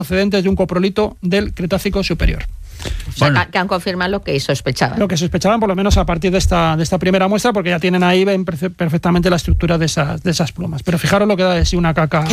procedentes de un coprolito del Cretácico superior. O sea, que han confirmado lo que sospechaban. Lo que sospechaban, por lo menos a partir de esta primera muestra, porque ya tienen ahí, ven perfectamente la estructura de esas plumas. Pero fijaros lo que da de sí una caca